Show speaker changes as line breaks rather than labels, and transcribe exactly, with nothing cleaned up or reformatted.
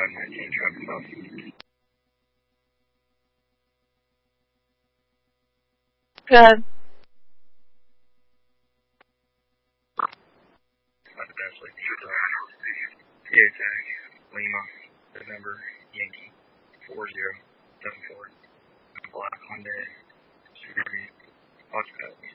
one nineteen traffic stop.
Good.
Yeah, tag Lima, November, Yankee, four zero seven four. Black Hyundai, Subaru, Watch that.